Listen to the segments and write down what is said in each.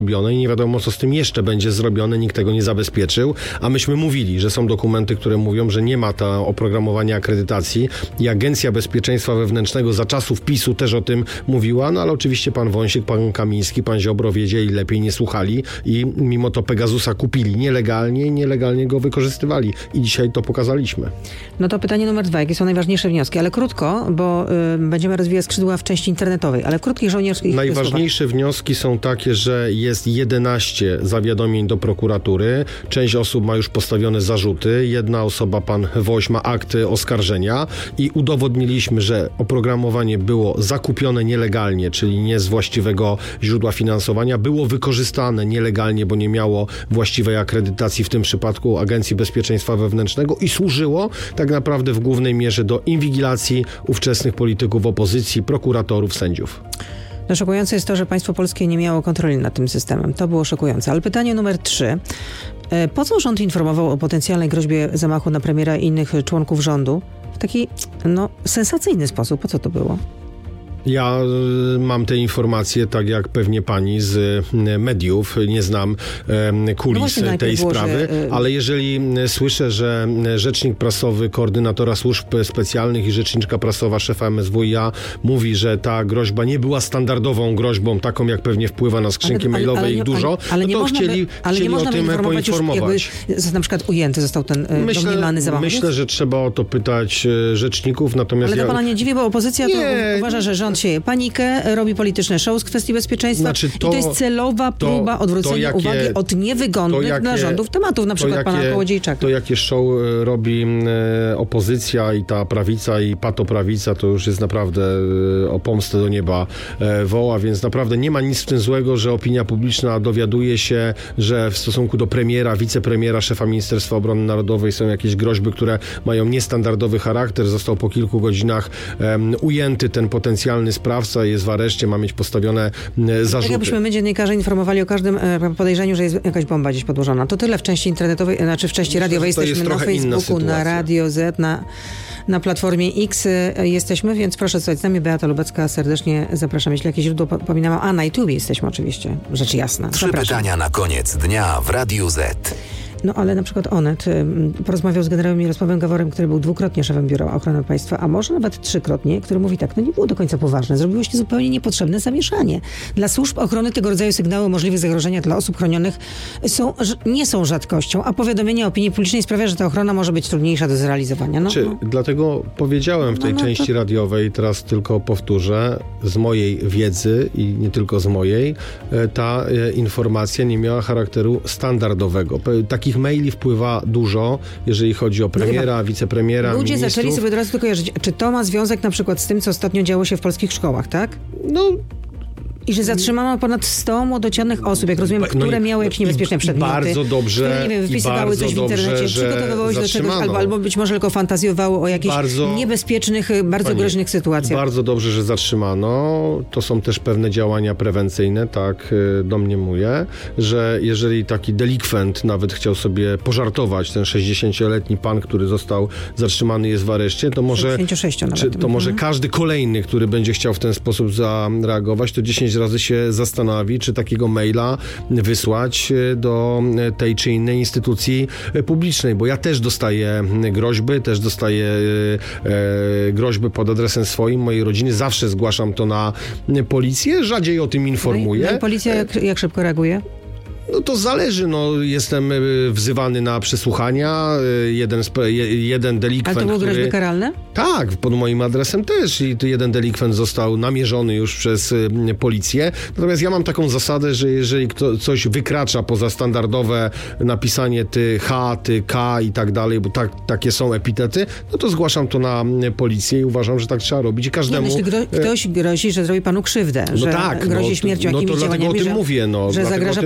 zrobione i nie wiadomo, co z tym jeszcze będzie zrobione, nikt tego nie zabezpieczył, a myśmy mówili, że są dokumenty, które mówią, że nie ma ta oprogramowania akredytacji i Agencja Bezpieczeństwa Wewnętrznego za czasów PiS-u też o tym mówiła, no ale oczywiście pan Wąsik, pan Kamiński, pan Ziobro wiedzieli lepiej, nie słuchali i mimo to Pegasusa kupili nielegalnie i nielegalnie go wykorzystywali i dzisiaj to pokazaliśmy. No to pytanie numer 2, jakie są najważniejsze wnioski, ale krótko, bo będziemy rozwijać skrzydła w części internetowej, ale krótkich żołnierskich. Najważniejsze wnioski są takie, że jest 11 zawiadomień do prokuratury. Część osób ma już postawione zarzuty. Jedna osoba, pan Woś, ma akt oskarżenia i udowodniliśmy, że oprogramowanie było zakupione nielegalnie, czyli nie z właściwego źródła finansowania, było wykorzystane nielegalnie, bo nie miało właściwej akredytacji, w tym przypadku Agencji Bezpieczeństwa Wewnętrznego i służyło tak naprawdę w głównej mierze do inwigilacji ówczesnych polityków opozycji, prokuratorów, sędziów. No, szokujące jest to, że państwo polskie nie miało kontroli nad tym systemem. To było szokujące. Ale pytanie numer 3. Po co rząd informował o potencjalnej groźbie zamachu na premiera i innych członków rządu w taki, sensacyjny sposób? Po co to było? Ja mam te informacje, tak jak pewnie pani, z mediów. Nie znam kulis tej sprawy, ale jeżeli słyszę, że rzecznik prasowy koordynatora służb specjalnych i rzeczniczka prasowa szefa MSWiA mówi, że ta groźba nie była standardową groźbą, taką jak pewnie wpływa na skrzynki mailowe ich dużo, to chcieli o tym poinformować. Już, na przykład ujęty został ten domniemany zamach. Myślę, że trzeba o to pytać rzeczników, natomiast ale to pana nie dziwi, bo opozycja uważa, że rząd sieje panikę, robi polityczne show z kwestii bezpieczeństwa i to jest celowa próba odwrócenia uwagi od niewygodnych dla rządów tematów, na przykład pana Kołodziejczaka. To jakie show robi opozycja i ta prawica i patoprawica, to już jest naprawdę o pomstę do nieba woła, więc naprawdę nie ma nic w tym złego, że opinia publiczna dowiaduje się, że w stosunku do premiera, wicepremiera, szefa Ministerstwa Obrony Narodowej są jakieś groźby, które mają niestandardowy charakter. Został po kilku godzinach ujęty ten potencjalny sprawca, jest w areszcie, ma mieć postawione zarzuty. Tak jakbyśmy my, dziennikarze, informowali o każdym podejrzeniu, że jest jakaś bomba gdzieś podłożona. To tyle w części internetowej, znaczy w części radiowej. Jesteśmy na Facebooku, na Radio Z, na Platformie X jesteśmy, więc proszę słuchać z nami. Beata Lubecka, serdecznie zapraszam. Jeśli jakieś źródło pominęłam, na YouTube jesteśmy oczywiście, rzecz jasna. 3 pytania na koniec dnia w Radiu Z. No ale na przykład Onet porozmawiał z generałem Mirosławem Gaworem, który był 2-krotnie szefem Biura Ochrony Państwa, a może nawet 3-krotnie, który mówi tak, nie było do końca poważne, zrobiło się zupełnie niepotrzebne zamieszanie. Dla służb ochrony tego rodzaju sygnały o możliwych zagrożeniach dla osób chronionych nie są rzadkością, a powiadomienie opinii publicznej sprawia, że ta ochrona może być trudniejsza do zrealizowania. Dlatego powiedziałem w tej części radiowej, teraz tylko powtórzę, z mojej wiedzy i nie tylko z mojej, ta informacja nie miała charakteru standardowego. Takich maili wpływa dużo, jeżeli chodzi o premiera, wicepremiera, ludzie ministrów. zaczęli sobie od razu to kojarzyć. Czy to ma związek na przykład z tym, co ostatnio działo się w polskich szkołach, tak? I że zatrzymano ponad 100 młodocianych osób, jak rozumiem, które miały jakieś niebezpieczne przedmioty. Bardzo dobrze, które, nie wiem, wypisywały coś w internecie, przygotowywały się do czegoś, albo być może tylko fantazjowały o jakichś niebezpiecznych, bardzo groźnych sytuacjach. Bardzo dobrze, że zatrzymano. To są też pewne działania prewencyjne, tak domniemuję, że jeżeli taki delikwent nawet chciał sobie pożartować, ten 60-letni pan, który został zatrzymany, jest w areszcie, to może, 56 nawet. Może każdy kolejny, który będzie chciał w ten sposób zareagować, to 10 razy się zastanowi, czy takiego maila wysłać do tej czy innej instytucji publicznej, bo ja też dostaję groźby, groźby pod adresem swoim, mojej rodziny, zawsze zgłaszam to na policję, rzadziej o tym informuję. No i policja jak szybko reaguje? No to zależy, jestem wzywany na przesłuchania, jeden delikwent, ale to były groźby karalne? Tak, pod moim adresem też i jeden delikwent został namierzony już przez policję. Natomiast ja mam taką zasadę, że jeżeli coś wykracza poza standardowe napisanie ty H, ty K i tak dalej, bo takie są epitety, no to zgłaszam to na policję i uważam, że tak trzeba robić i każdemu... Jeśli ktoś grozi, że zrobi panu krzywdę, że grozi śmiercią, jakimiś działaniami, o tym mówię, że zagraża państwu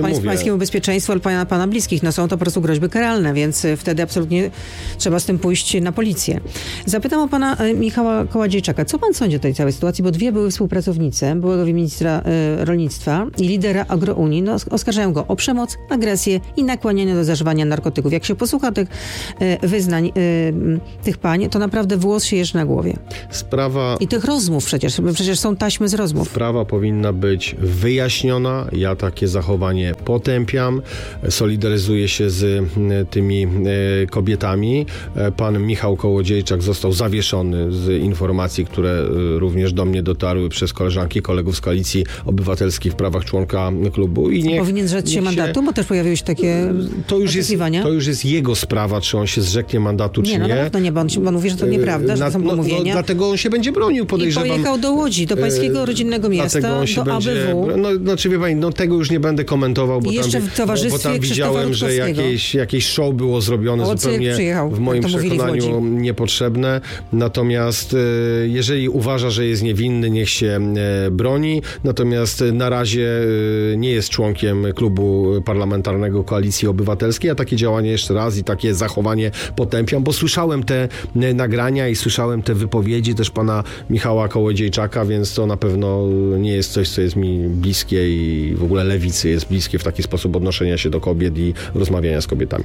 pańskiemu bezpieczeństwu, ale pana bliskich. No są to po prostu groźby karalne, więc wtedy absolutnie trzeba z tym pójść na policję. Zapytam o pana Michała Kołodziejczaka. Co pan sądzi o tej całej sytuacji? Bo dwie były współpracownice, byłego ministra rolnictwa i lidera Agrounii, oskarżają go o przemoc, agresję i nakłanianie do zażywania narkotyków. Jak się posłucha tych wyznań tych pań, to naprawdę włos się jeży na głowie. I tych rozmów przecież są taśmy z rozmów. Sprawa powinna być wyjaśniona. Ja takie zachowanie potępiam. Solidaryzuję się z tymi kobietami. Pan Michał Kołodziejczak został zawieszony z informacji, które również do mnie dotarły przez koleżanki i kolegów z Koalicji Obywatelskiej w prawach członka klubu. I powinien zrzec się mandatu, bo też pojawiły się takie oczekiwania. To już jest jego sprawa, czy on się zrzeknie mandatu, czy nie. No na pewno nie, bo on mówi, że to nieprawda, że to są pomówienia. Dlatego on się będzie bronił, podejrzewam. I pojechał do Łodzi, do pańskiego rodzinnego miasta, do ABW. Znaczy wie pani, tego już nie będę komentował, bo tam widziałem, że jakieś show było zrobione zupełnie w moim przekonaniu niepotrzebne. Natomiast jeżeli uważa, że jest niewinny, niech się broni. Natomiast na razie nie jest członkiem klubu parlamentarnego Koalicji Obywatelskiej, a takie działanie jeszcze raz i takie zachowanie potępiam, bo słyszałem te nagrania i słyszałem te wypowiedzi też pana Michała Kołodziejczaka, więc to na pewno nie jest coś, co jest mi bliskie i w ogóle lewicy jest bliskie w taki sposób odnoszenia się do kobiet i rozmawiania z kobietami.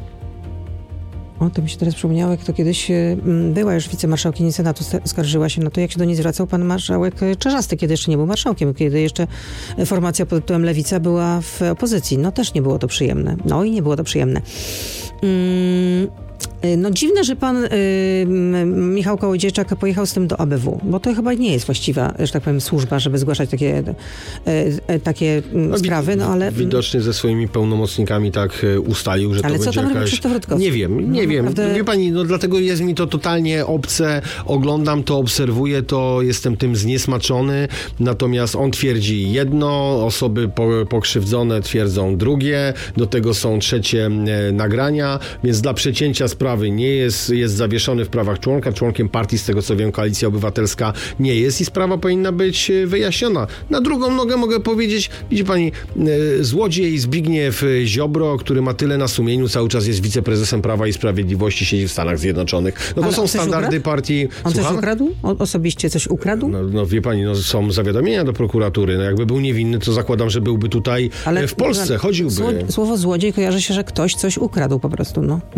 To mi się teraz przypomniało, jak to kiedyś była już wicemarszałkini Senatu, skarżyła się na to, jak się do niej zwracał pan marszałek Czarzasty, kiedy jeszcze nie był marszałkiem, kiedy jeszcze formacja pod tytułem Lewica była w opozycji. Też nie było to przyjemne. I nie było to przyjemne. Dziwne, że pan Michał Kołodziejczak pojechał z tym do ABW, bo to chyba nie jest właściwa, że tak powiem, służba, żeby zgłaszać takie sprawy, ale... Widocznie ze swoimi pełnomocnikami tak ustalił, że to będzie tam robi Krzysztof Rutkowski? Nie wiem. Naprawdę... Wie pani, dlatego jest mi to totalnie obce. Oglądam to, obserwuję to, jestem tym zniesmaczony. Natomiast on twierdzi jedno, osoby pokrzywdzone twierdzą drugie, do tego są trzecie nagrania, więc dla przecięcia sprawy nie jest zawieszony w prawach członka, członkiem partii, z tego co wiem, Koalicja Obywatelska nie jest i sprawa powinna być wyjaśniona. Na drugą nogę mogę powiedzieć, widzi pani, złodziej Zbigniew Ziobro, który ma tyle na sumieniu, cały czas jest wiceprezesem Prawa i Sprawiedliwości, siedzi w Stanach Zjednoczonych. To są standardy partii. On coś ukradł? Osobiście coś ukradł? Wie pani, są zawiadomienia do prokuratury. Jakby był niewinny, to zakładam, że byłby tutaj w Polsce, chodziłby. Słowo złodziej kojarzy się, że ktoś coś ukradł po prostu,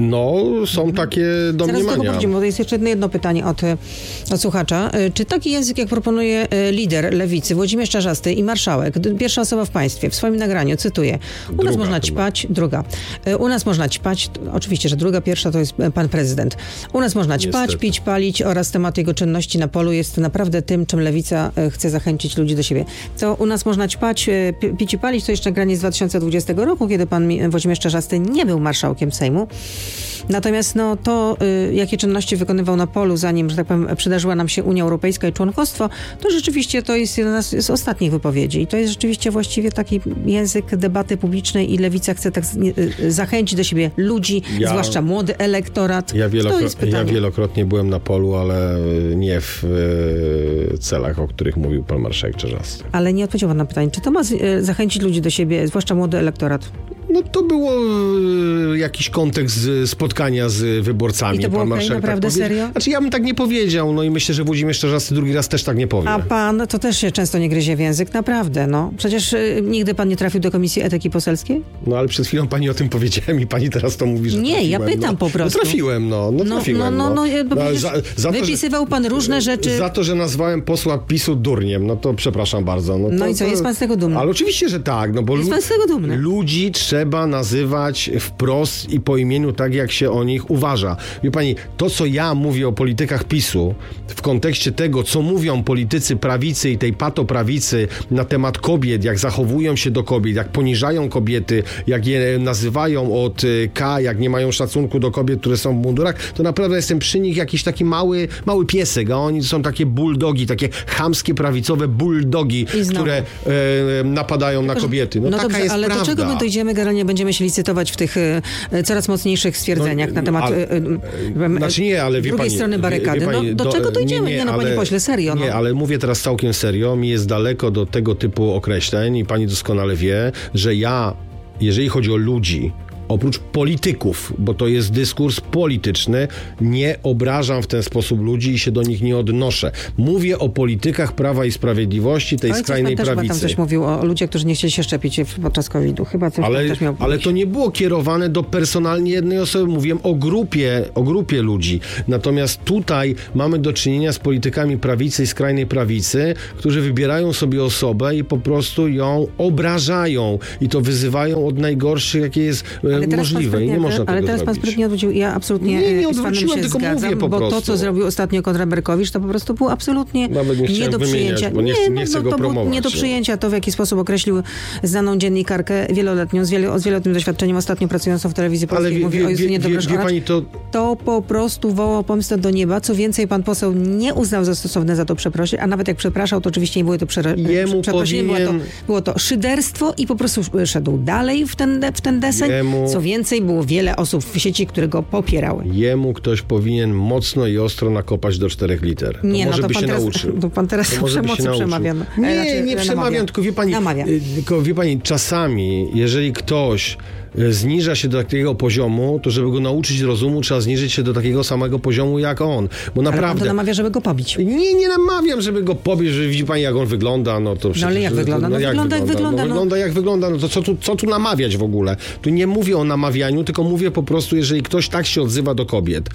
Są takie domniemania. Zaraz do tego powrócimy, bo to jest jeszcze jedno pytanie od słuchacza. Czy taki język, jak proponuje lider Lewicy, Włodzimierz Czarzasty i marszałek, pierwsza osoba w państwie, w swoim nagraniu, cytuję, u nas można ćpać, u nas można ćpać, oczywiście, że pierwsza to jest pan prezydent. U nas można ćpać, pić, palić oraz temat jego czynności na polu jest naprawdę tym, czym Lewica chce zachęcić ludzi do siebie. To u nas można ćpać, pić i palić, to jeszcze nagranie z 2020 roku, kiedy pan Włodzimierz Czarzasty nie był marszałkiem Sejmu. Natomiast jakie czynności wykonywał na polu, zanim, że tak powiem, przydarzyła nam się Unia Europejska i członkostwo, to rzeczywiście to jest jedna z ostatnich wypowiedzi. I to jest rzeczywiście właściwie taki język debaty publicznej i Lewica chce tak zachęcić do siebie ludzi, zwłaszcza młody elektorat. Ja wielokrotnie byłem na polu, ale nie w celach, o których mówił pan marszałek Czarzasty. Ale nie odpowiedział pan na pytanie, czy to ma zachęcić ludzi do siebie, zwłaszcza młody elektorat? To było jakiś kontekst spotkania z wyborcami. I to było naprawdę serio? Znaczy ja bym tak nie powiedział, i myślę, że Włodzimierz Czarzasty drugi raz też tak nie powie. A pan to też się często nie gryzie w język, naprawdę, Przecież nigdy pan nie trafił do Komisji Etyki Poselskiej? Ale przed chwilą pani o tym powiedziałem i pani teraz to mówi, że nie, trafiłem. Ja pytam po prostu. Trafiłem, trafiłem. Wypisywał pan różne rzeczy. Za to, że nazwałem posła PiS-u durniem, to przepraszam bardzo. I co, jest pan z tego dumny? Ale oczywiście, że tak, bo jest pan z tego dumny. Ludzi trzeba nazywać wprost i po imieniu tak, jak się o nich uważa. Wie pani, to co ja mówię o politykach PiS-u w kontekście tego, co mówią politycy prawicy i tej patoprawicy na temat kobiet, jak zachowują się do kobiet, jak poniżają kobiety, jak je nazywają od K, jak nie mają szacunku do kobiet, które są w mundurach, to naprawdę jestem przy nich jakiś taki mały piesek, a oni są takie bulldogi, takie chamskie, prawicowe bulldogi, które napadają na kobiety. Taka dobrze, jest ale prawda. do czego my dojdziemy, generalnie będziemy się licytować w tych coraz mocniejszych stwierdzeniach na temat drugiej strony barykady. Do czego dojdziemy? Panie pośle, serio. Nie, ale mówię teraz całkiem serio. Mi jest daleko do tego typu określeń i pani doskonale wie, że ja jeżeli chodzi o ludzi, oprócz polityków, bo to jest dyskurs polityczny, nie obrażam w ten sposób ludzi i się do nich nie odnoszę. Mówię o politykach Prawa i Sprawiedliwości, tej skrajnej prawicy. Ale tam coś mówił o ludziach, którzy nie chcieli się szczepić podczas COVID-u. Chyba coś też miał ale to nie było kierowane do personalnie jednej osoby. Mówiłem o grupie ludzi. Natomiast tutaj mamy do czynienia z politykami prawicy i skrajnej prawicy, którzy wybierają sobie osobę i po prostu ją obrażają. I to wyzywają od najgorszych, jakie jest możliwe i nie można tego Ale teraz zrobić. pan sprytnie odwrócił. Ja absolutnie nie z panem odwróciłem, się tylko zgadzam, mówię po bo prostu. to, co zrobił ostatnio Konrad Berkowicz, to po prostu było absolutnie Nawet nie nie do przyjęcia. Wymieniać, bo nie chcę go to promować. było nie do przyjęcia to, w jaki sposób określił znaną dziennikarkę wieloletnią, z wieloletnim doświadczeniem, ostatnio pracującą w telewizji polskiej, mówi o Justynie Dobrze-Szaracz. To po prostu wołało pomstę do nieba. Co więcej, pan poseł nie uznał za stosowne za to przeprosić, a nawet jak przepraszał, to oczywiście nie było to przeproszenie, było to szyderstwo i po prostu szedł dalej w ten deseń. Co więcej, było wiele osób w sieci, które go popierały. Jemu ktoś powinien mocno i ostro nakopać do 4 liter. To nie, może to by pan się teraz, nauczył. To pan teraz o przemocy przemawia. Nie przemawiam, tylko wie pani, czasami, jeżeli ktoś zniża się do takiego poziomu, to żeby go nauczyć rozumu, trzeba zniżyć się do takiego samego poziomu jak on. Bo naprawdę... Ale pan to namawia, żeby go pobić. Nie namawiam, żeby go pobić, że widzi pani, jak on wygląda, no to przecież... No ale jak wygląda? Wygląda jak wygląda. No to co tu namawiać w ogóle? Tu nie mówię o namawianiu, tylko mówię po prostu, jeżeli ktoś tak się odzywa do kobiet,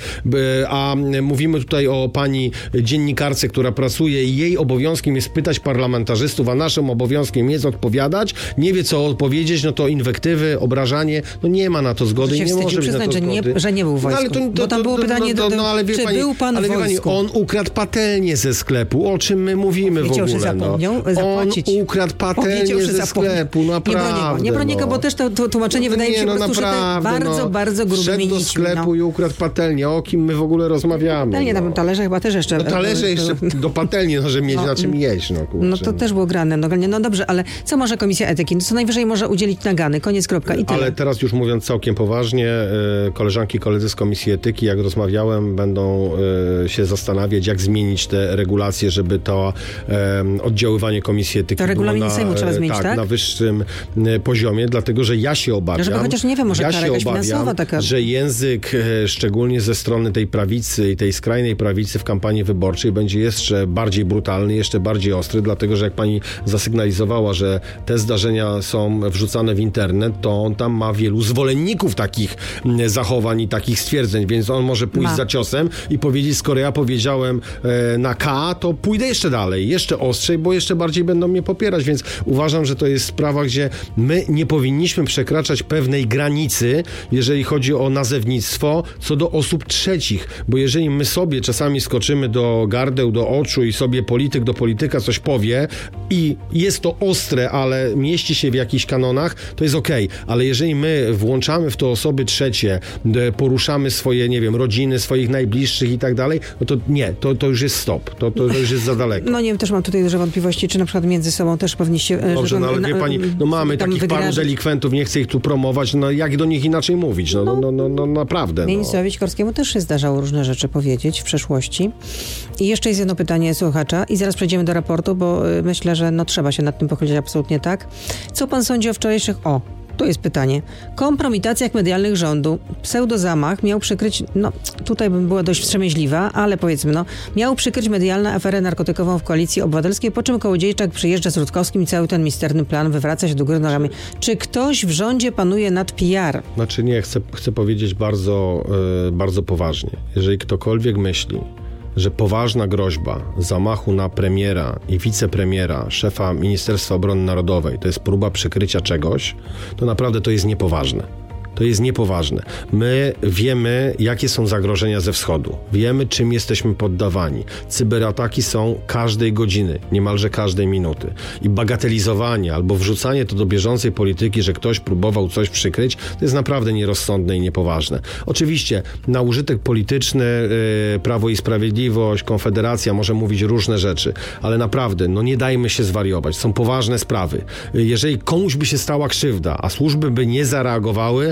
a mówimy tutaj o pani dziennikarce, która pracuje i jej obowiązkiem jest pytać parlamentarzystów, a naszym obowiązkiem jest odpowiadać, nie wie co odpowiedzieć, no to inwektywy, obrażanie, no nie ma na to zgody i nie może być na to zgody. Że nie był w wojsku. Bo tam było pytanie, czy był pan w wojsku? On ukradł patelnię ze sklepu. O czym my mówimy w ogóle? Że zapomniał zapłacić. On ukradł patelnię ze sklepu, naprawdę. Nie broni go, bo też to tłumaczenie wydaje mi się po prostu, że bardzo grubymi nićmi. Szedł do sklepu i ukradł patelnię. O kim my w ogóle rozmawiamy? Nie, na talerze chyba też jeszcze. Talerze jeszcze do patelni, żeby mieć na czym jeść. No to też było grane. No dobrze, ale co może Komisja Etyki? No co najwyżej może udzielić nagany. Koniec, kropka i tyle. Ale teraz już mówiąc całkiem poważnie, koleżanki i koledzy z Komisji Etyki, jak rozmawiałem, będą się zastanawiać, jak zmienić te regulacje, żeby to oddziaływanie Komisji Etyki to regulamin Sejmu trzeba zmienić, tak? Na wyższym poziomie, dlatego, że ja się obawiam, żeby chociaż nie wiem, może kara jakaś finansowa taka. Że język, szczególnie ze strony tej prawicy i tej skrajnej prawicy w kampanii wyborczej będzie jeszcze bardziej brutalny, jeszcze bardziej ostry, dlatego, że jak pani zasygnalizowała, że te zdarzenia są wrzucane w internet, to on tam ma wielu zwolenników takich zachowań i takich stwierdzeń, więc on może pójść za ciosem i powiedzieć, skoro ja powiedziałem na K, to pójdę jeszcze dalej, jeszcze ostrzej, bo jeszcze bardziej będą mnie popierać, więc uważam, że to jest sprawa, gdzie my nie powinniśmy przekraczać pewnej granicy, jeżeli chodzi o nazewnictwo, co do osób trzecich, bo jeżeli my sobie czasami skoczymy do gardeł, do oczu i sobie polityk do polityka coś powie i jest to ostre, ale mieści się w jakichś kanonach, to jest okej, ale jeżeli my włączamy w to osoby trzecie, poruszamy swoje, nie wiem, rodziny, swoich najbliższych i tak dalej, no to nie, to już jest stop, to już jest za daleko. No nie wiem, też mam tutaj duże wątpliwości, czy na przykład między sobą też powinniście... Dobrze, no ale wie pani, no mamy takich paru delikwentów, nie chcę ich tu promować, no jak do nich inaczej mówić, no naprawdę. Ministrowi Sikorskiemu też się zdarzało różne rzeczy powiedzieć w przeszłości. I jeszcze jest jedno pytanie słuchacza i zaraz przejdziemy do raportu, bo myślę, że trzeba się nad tym pochylić absolutnie tak. Co pan sądzi o wczorajszych... To jest pytanie. Kompromitacjach medialnych rządu. Pseudozamach miał przykryć, tutaj bym była dość wstrzemięźliwa, ale powiedzmy, miał przykryć medialną aferę narkotykową w Koalicji Obywatelskiej, po czym Kołodziejczak przyjeżdża z Rutkowskim i cały ten misterny plan wywraca się do góry nogami. Czy ktoś w rządzie panuje nad PR? Znaczy nie, chcę powiedzieć bardzo, bardzo poważnie. Jeżeli ktokolwiek myśli, że poważna groźba zamachu na premiera i wicepremiera, szefa Ministerstwa Obrony Narodowej to jest próba przykrycia czegoś, to naprawdę to jest niepoważne. To jest niepoważne. My wiemy, jakie są zagrożenia ze wschodu. Wiemy, czym jesteśmy poddawani. Cyberataki są każdej godziny, niemalże każdej minuty. I bagatelizowanie albo wrzucanie to do bieżącej polityki, że ktoś próbował coś przykryć, to jest naprawdę nierozsądne i niepoważne. Oczywiście na użytek polityczny Prawo i Sprawiedliwość, Konfederacja może mówić różne rzeczy, ale naprawdę, nie dajmy się zwariować. Są poważne sprawy. Jeżeli komuś by się stała krzywda, a służby by nie zareagowały,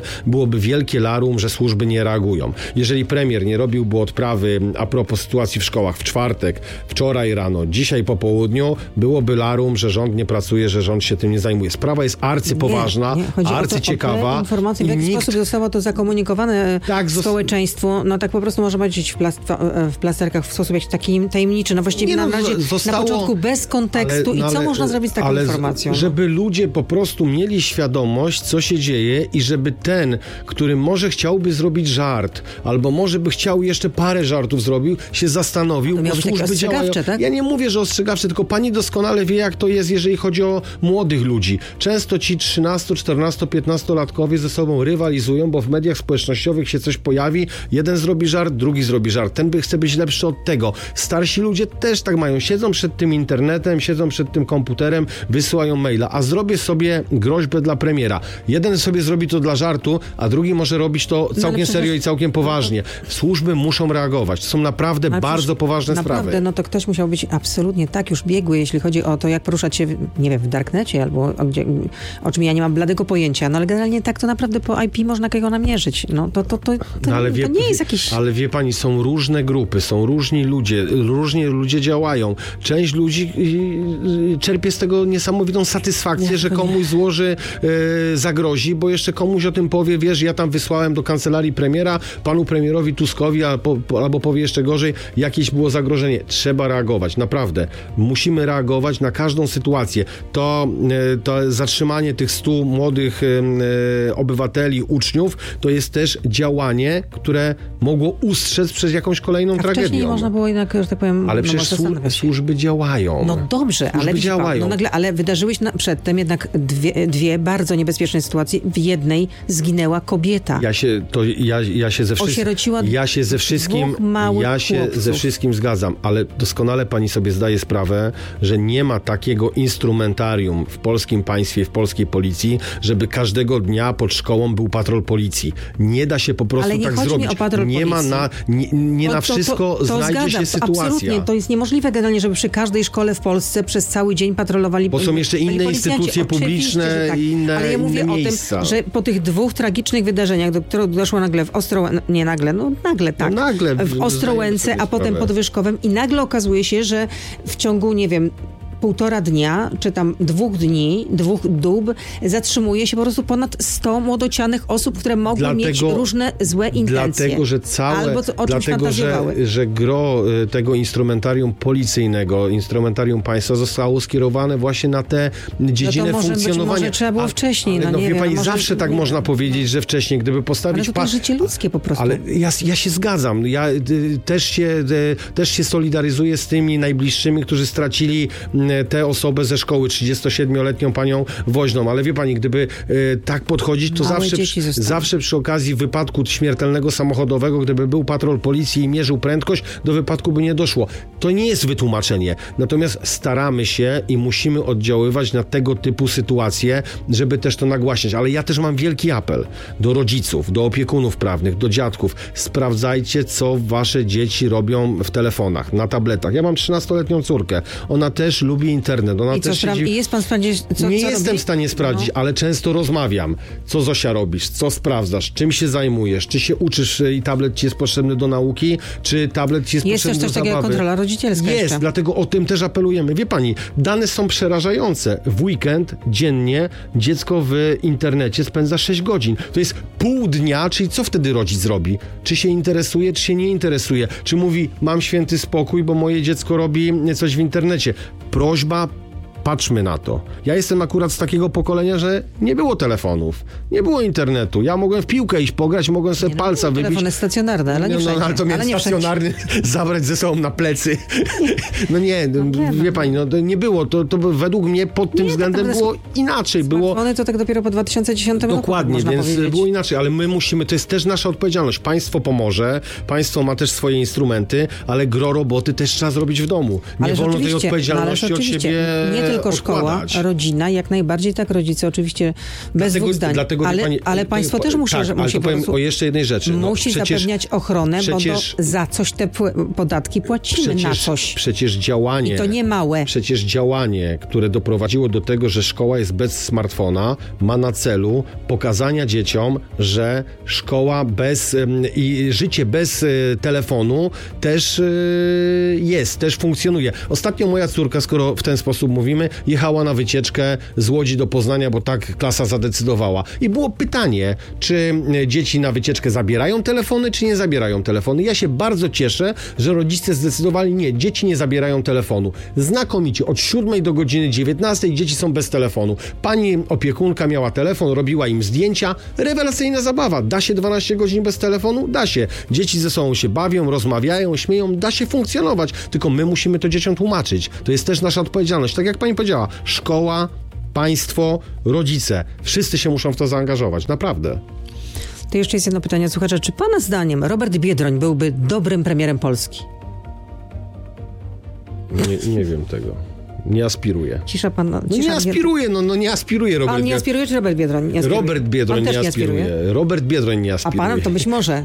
byłoby wielkie larum, że służby nie reagują. Jeżeli premier nie robiłby odprawy a propos sytuacji w szkołach w czwartek, wczoraj rano, dzisiaj po południu, byłoby larum, że rząd nie pracuje, że rząd się tym nie zajmuje. Sprawa jest arcypoważna, arcyciekawa. Informacje, w jaki sposób zostało to zakomunikowane społeczeństwu, no tak po prostu może być w plasterkach w sposób jakiś taki tajemniczy. No właściwie na razie na początku bez kontekstu i co można zrobić z taką informacją? Żeby ludzie po prostu mieli świadomość, co się dzieje i żeby ten, który może chciałby zrobić żart, albo może by chciał jeszcze parę żartów zrobił, się zastanowił, bo służby działają. Tak? Ja nie mówię, że ostrzegawcze, tylko pani doskonale wie, jak to jest, jeżeli chodzi o młodych ludzi. Często ci 13, 14, 15-latkowie ze sobą rywalizują, bo w mediach społecznościowych się coś pojawi, jeden zrobi żart, drugi zrobi żart. Ten chce być lepszy od tego. Starsi ludzie też tak mają. Siedzą przed tym internetem, siedzą przed tym komputerem, wysyłają maila, a zrobię sobie groźbę dla premiera. Jeden sobie zrobi to dla żartu, a drugi może robić to całkiem serio i całkiem poważnie. Służby muszą reagować. To są naprawdę bardzo poważne sprawy. No to ktoś musiał być absolutnie tak już biegły, jeśli chodzi o to, jak poruszać się, nie wiem, w darknecie albo o czym ja nie mam bladego pojęcia, no ale generalnie tak to naprawdę po IP można kogo namierzyć. No to nie jest jakiś... Ale wie pani, są różne grupy, są różni ludzie działają. Część ludzi czerpie z tego niesamowitą satysfakcję, że komuś złoży, zagrozi, bo jeszcze komuś o tym powie, wiesz, ja tam wysłałem do kancelarii premiera, panu premierowi Tuskowi, albo powie jeszcze gorzej, jakieś było zagrożenie. Trzeba reagować, naprawdę. Musimy reagować na każdą sytuację. To zatrzymanie tych 100 młodych obywateli, uczniów, to jest też działanie, które mogło ustrzec przed jakąś kolejną tragedią. Wcześniej nie można było jednak, że tak powiem... Ale przecież służby działają. No dobrze, ale wydarzyły się przedtem jednak dwie bardzo niebezpieczne sytuacje. W jednej zginęła kobieta. Ja się ze wszystkim zgadzam, ale doskonale pani sobie zdaje sprawę, że nie ma takiego instrumentarium w polskim państwie, w polskiej policji, żeby każdego dnia pod szkołą był patrol policji. Nie da się po prostu tak zrobić. Nie ma na wszystko znajdzie się sytuacja. Absolutnie, to jest niemożliwe generalnie, żeby przy każdej szkole w Polsce przez cały dzień patrolowali. Bo są jeszcze inne instytucje publiczne, tak. Ale ja mówię miejsca. O tym, że po tych dwóch tragicznych wydarzeniach, do których doszło nagle w w Ostrołęce, a potem pod Wyszkowem i nagle okazuje się, że w ciągu, nie wiem, 1,5 dnia, czy tam 2 dni, 2 dób, zatrzymuje się po prostu ponad 100 młodocianych osób, które mogły mieć różne złe intencje. Dlatego, że gro tego instrumentarium policyjnego, instrumentarium państwa zostało skierowane właśnie na te dziedziny funkcjonowania. Może trzeba było wcześniej. Wie pani, zawsze tak można powiedzieć, że wcześniej, gdyby postawić... Ale to życie ludzkie po prostu. Ale ja się zgadzam. Ja też się solidaryzuję z tymi najbliższymi, którzy stracili tę osobę ze szkoły, 37-letnią panią Woźną. Ale wie pani, gdyby tak podchodzić, to zawsze przy okazji wypadku śmiertelnego samochodowego, gdyby był patrol policji i mierzył prędkość, do wypadku by nie doszło. To nie jest wytłumaczenie. Natomiast staramy się i musimy oddziaływać na tego typu sytuacje, żeby też to nagłaśniać. Ale ja też mam wielki apel do rodziców, do opiekunów prawnych, do dziadków. Sprawdzajcie, co wasze dzieci robią w telefonach, na tabletach. Ja mam 13-letnią córkę. Ona też lubi internet. Ona też siedzi... jest pan Nie jestem w stanie sprawdzić, ale często rozmawiam. Co, Zosia, robisz? Co sprawdzasz? Czym się zajmujesz? Czy się uczysz i tablet ci jest potrzebny do nauki? Czy tablet ci jest potrzebny do zabawy? Jest też takiego kontrola rodzicielska. Jest, dlatego o tym też apelujemy. Wie pani, dane są przerażające. W weekend dziennie dziecko w internecie spędza 6 godzin. To jest pół dnia, czyli co wtedy rodzic robi? Czy się interesuje, czy się nie interesuje? Czy mówi, mam święty spokój, bo moje dziecko robi coś w internecie? Prośba, patrzmy na to. Ja jestem akurat z takiego pokolenia, że nie było telefonów, nie było internetu. Ja mogłem w piłkę iść pograć, mogłem sobie palca wybić. Telefony stacjonarne, ale nie wszędzie. Ale to miałem stacjonarny zabrać ze sobą na plecy. Wie pani, nie było. To według mnie pod tym względem było inaczej. Smartfony to tak dopiero po 2010 roku. Dokładnie, więc było inaczej, ale my musimy, to jest też nasza odpowiedzialność. Państwo pomoże, państwo ma też swoje instrumenty, ale gro roboty też trzeba zrobić w domu. Nie wolno tej odpowiedzialności od siebie tylko szkoła, rodzina, jak najbardziej tak, rodzice oczywiście bez dwóch zdań. Ale państwo też musi... Tak, ale to powiem o jeszcze jednej rzeczy. Musi zapewniać ochronę, bo za coś te podatki płacimy, na coś. Przecież działanie... I to nie małe. Przecież działanie, które doprowadziło do tego, że szkoła jest bez smartfona, ma na celu pokazania dzieciom, że szkoła i życie bez telefonu też też funkcjonuje. Ostatnio moja córka, skoro w ten sposób mówimy, jechała na wycieczkę z Łodzi do Poznania, bo tak klasa zadecydowała. I było pytanie, czy dzieci na wycieczkę zabierają telefony, czy nie zabierają telefony. Ja się bardzo cieszę, że rodzice zdecydowali, nie, dzieci nie zabierają telefonu. Znakomicie, od 7 do godziny 19 dzieci są bez telefonu. Pani opiekunka miała telefon, robiła im zdjęcia. Rewelacyjna zabawa. Da się 12 godzin bez telefonu? Da się. Dzieci ze sobą się bawią, rozmawiają, śmieją. Da się funkcjonować. Tylko my musimy to dzieciom tłumaczyć. To jest też nasza odpowiedzialność. Tak jak pani powiedziała, szkoła, państwo, rodzice. Wszyscy się muszą w to zaangażować. Naprawdę. To jeszcze jest jedno pytanie, słuchacza. Czy pana zdaniem Robert Biedroń byłby dobrym premierem Polski? Nie wiem tego. Nie aspiruję. Cisza pan... nie aspiruję, nie aspiruję. Pan nie aspiruje, czy Robert Biedroń nie aspiruje? Robert Biedroń nie aspiruje. Robert Biedroń nie aspiruje. A pan to być może.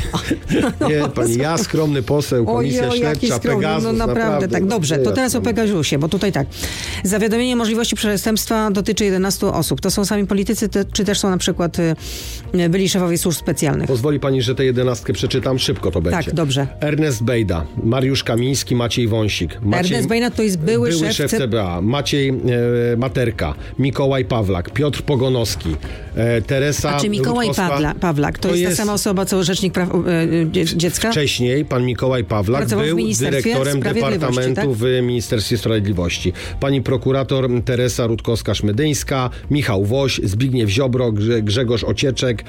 Nie, pani, ja skromny poseł, komisja śledcza, Pegasus. No naprawdę, tak. Dobrze, to teraz o Pegasusie, bo tutaj tak. Zawiadomienie możliwości przestępstwa dotyczy 11 osób. To są sami politycy, czy też są na przykład byli szefowie służb specjalnych? Pozwoli pani, że tę 11 przeczytam? Szybko to będzie. Tak, dobrze. Ernest Bejda, Mariusz Kamiński, Maciej Wąsik. Ernest Bejda to jest były szef CBA, Maciej Materka, Mikołaj Pawlak, Piotr Pogonowski, Teresa... A czy Mikołaj Pawlak to jest ta sama osoba, co Rzecznik Praw Dziecka? Wcześniej pan Mikołaj Pawlak był dyrektorem Departamentu tak? w Ministerstwie Sprawiedliwości. Pani prokurator Teresa Rutkowska-Szmydyńska, Michał Woś, Zbigniew Ziobro, Grzegorz Ocieczek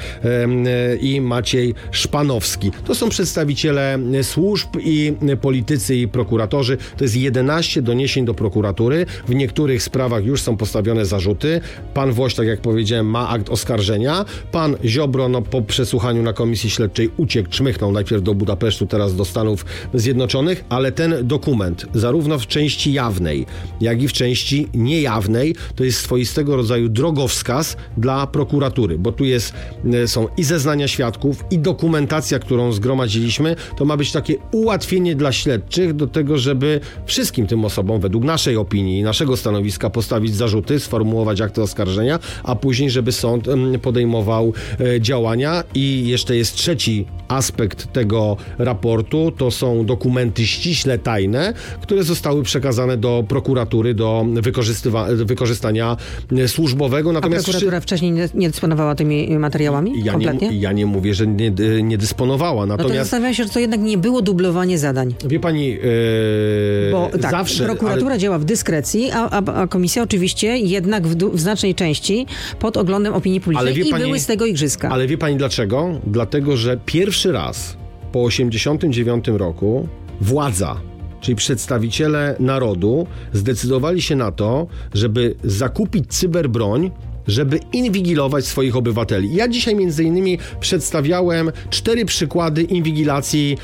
i Maciej Szpanowski. To są przedstawiciele służb i politycy i prokuratorzy. To jest 11 doniesień do prokuratury. W niektórych sprawach już są postawione zarzuty. Pan Woś, tak jak powiedziałem, ma akt oskarżenia. Pan Ziobro po przesłuchaniu na komisji śledczej uciekł, czmychnął najpierw do Budapesztu, teraz do Stanów Zjednoczonych, ale ten dokument, zarówno w części jawnej, jak i w części niejawnej, to jest swoistego rodzaju drogowskaz dla prokuratury, bo tu są i zeznania świadków, i dokumentacja, którą zgromadziliśmy. To ma być takie ułatwienie dla śledczych do tego, żeby wszystkim tym osobom, według naszej opinii i naszego stanowiska, postawić zarzuty, sformułować akty oskarżenia, a później, żeby sąd podejmował działania. I jeszcze jest trzeci aspekt tego raportu, to są dokumenty ściśle tajne, które zostały przekazane do prokuratury do wykorzystania służbowego. Natomiast a prokuratura wcześniej nie dysponowała tymi materiałami? Ja nie mówię, że nie dysponowała. Natomiast... No to zastanawiam się, że to jednak nie było dublowanie zadań. Wie pani, bo tak, zawsze... Prokuratura działa w dyskrecji, a komisja oczywiście jednak w znacznej części pod oglądem opinii publicznej i były z tego igrzyska. Ale wie pani dlaczego? Dlatego, że pierwszy raz po 1989 roku władza, czyli przedstawiciele narodu, zdecydowali się na to, żeby zakupić cyberbroń, żeby inwigilować swoich obywateli. Ja dzisiaj między innymi przedstawiałem 4 przykłady inwigilacji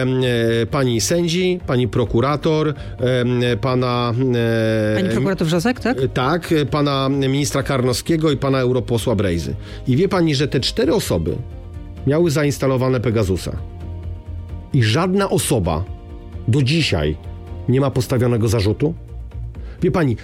pani sędzi, pani prokurator, pana... Pani prokurator Wrzosek, tak? Tak, pana ministra Karnowskiego i pana europosła Brejzy. I wie pani, że te 4 osoby miały zainstalowane Pegasusa. I żadna osoba do dzisiaj nie ma postawionego zarzutu? Wie pani,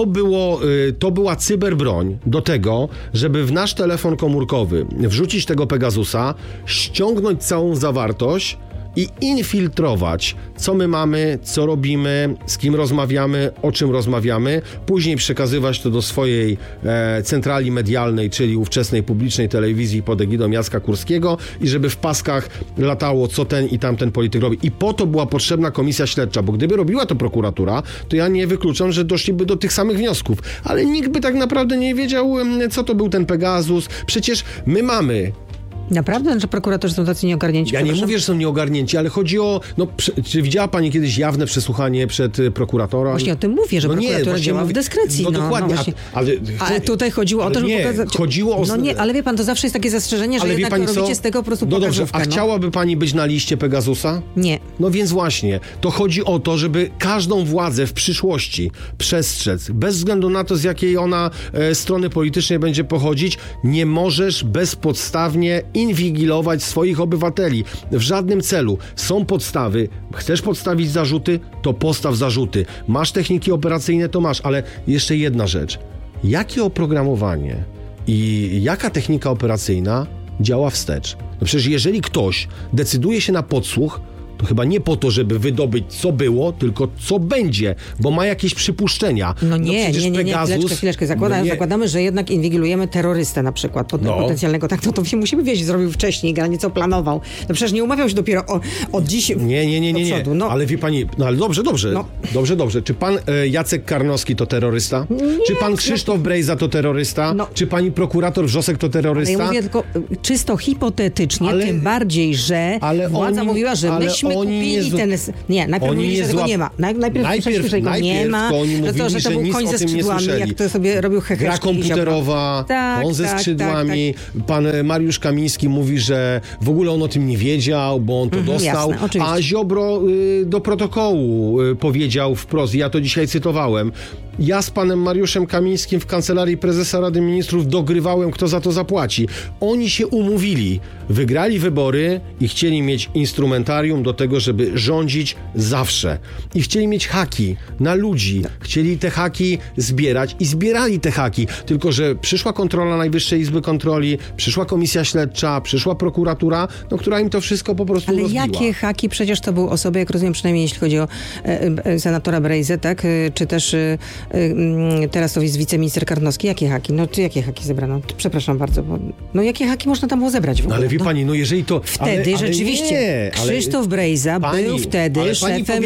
to była cyberbroń do tego, żeby w nasz telefon komórkowy wrzucić tego Pegasusa, ściągnąć całą zawartość i infiltrować, co my mamy, co robimy, z kim rozmawiamy, o czym rozmawiamy, później przekazywać to do swojej centrali medialnej, czyli ówczesnej publicznej telewizji pod egidą Jacka Kurskiego i żeby w paskach latało, co ten i tamten polityk robi. I po to była potrzebna komisja śledcza, bo gdyby robiła to prokuratura, to ja nie wykluczam, że doszliby do tych samych wniosków. Ale nikt by tak naprawdę nie wiedział, co to był ten Pegasus. Przecież my mamy Naprawdę? Że prokuratorzy są tacy nieogarnięci? Ja nie mówię, że są nieogarnięci, ale chodzi o... czy widziała pani kiedyś jawne przesłuchanie przed prokuratorem? Właśnie o tym mówię, że prokuratura działa w dyskrecji. No dokładnie. Ale tutaj chodziło o to, żeby pokazać... Chodziło o... No nie, ale wie pan, to zawsze jest takie zastrzeżenie, że jednak robicie z tego po prostu pokazówkę. A chciałaby pani być na liście Pegasusa? Nie. No więc właśnie, to chodzi o to, żeby każdą władzę w przyszłości przestrzec, bez względu na to, z jakiej ona strony politycznej będzie pochodzić, nie możesz bezpodstawnie inwigilować swoich obywateli. W żadnym celu. Są podstawy. Chcesz podstawić zarzuty? To postaw zarzuty. Masz techniki operacyjne? To masz. Ale jeszcze jedna rzecz. Jakie oprogramowanie i jaka technika operacyjna działa wstecz? No przecież jeżeli ktoś decyduje się na podsłuch, to chyba nie po to, żeby wydobyć co było, tylko co będzie, bo ma jakieś przypuszczenia. No nie, chwileczkę. Zakładamy, że jednak inwigilujemy terrorystę na przykład, potencjalnego. Tak, to się musimy wiedzieć, zrobił wcześniej, a nie co planował. No przecież nie umawiał się dopiero od dziś Nie. przodu. No. Ale wie pani, ale dobrze. No. Dobrze. Czy pan Jacek Karnowski to terrorysta? Nie, czy pan Krzysztof Brejza to terrorysta? No. Czy pani prokurator Wrzosek to terrorysta? Ale ja mówię tylko czysto hipotetycznie, tym bardziej, że władza mówiła, że myśmy kupili ten... Nie, najpierw mówili, że tego nie ma. Najpierw że go nie ma, że to był koń ze skrzydłami, jak to sobie robił heheszki. Gra komputerowa, koń ze skrzydłami. Tak. Pan Mariusz Kamiński mówi, że w ogóle on o tym nie wiedział, bo on to dostał. Jasne, a Ziobro do protokołu powiedział wprost, ja to dzisiaj cytowałem, ja z panem Mariuszem Kamińskim w Kancelarii Prezesa Rady Ministrów dogrywałem, kto za to zapłaci. Oni się umówili, wygrali wybory i chcieli mieć instrumentarium do tego, żeby rządzić zawsze. I chcieli mieć haki na ludzi. Chcieli te haki zbierać i zbierali te haki. Tylko że przyszła kontrola Najwyższej Izby Kontroli, przyszła komisja śledcza, przyszła prokuratura, która im to wszystko po prostu rozbiła. Ale jakie haki? Przecież to były osoby, jak rozumiem, przynajmniej jeśli chodzi o senatora Brejzę, tak? Czy też teraz to jest wiceminister Karnowski. Jakie haki? Jakie haki zebrano? Przepraszam bardzo, bo jakie haki można tam było zebrać w ogóle? Ale wie pani, jeżeli to... Wtedy rzeczywiście Krzysztof Brejza był wtedy szefem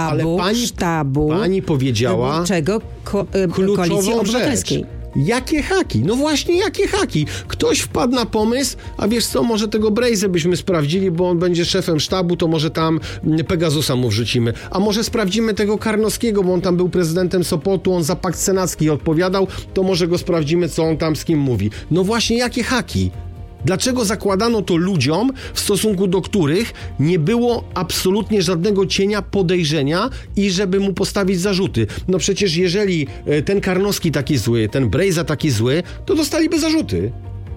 sztabu pani powiedziała wyborczego Koalicji Obywatelskiej. Jakie haki? No właśnie, jakie haki? Ktoś wpadł na pomysł, a wiesz co, może tego Brejzę byśmy sprawdzili, bo on będzie szefem sztabu, to może tam Pegasusa mu wrzucimy. A może sprawdzimy tego Karnowskiego, bo on tam był prezydentem Sopotu, on za pakt senacki odpowiadał, to może go sprawdzimy, co on tam z kim mówi. No właśnie, jakie haki? Dlaczego zakładano to ludziom, w stosunku do których nie było absolutnie żadnego cienia podejrzenia i żeby mu postawić zarzuty? No przecież jeżeli ten Karnowski taki zły, ten Brejza taki zły, to dostaliby zarzuty.